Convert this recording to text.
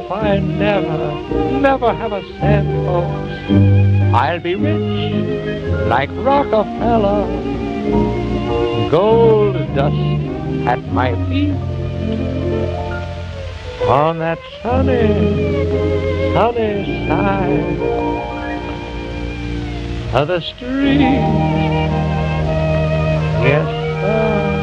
I never have a cent, folks, I'll be rich like Rockefeller. Gold dust at my feet on that sunny side of the street. Yes, sir.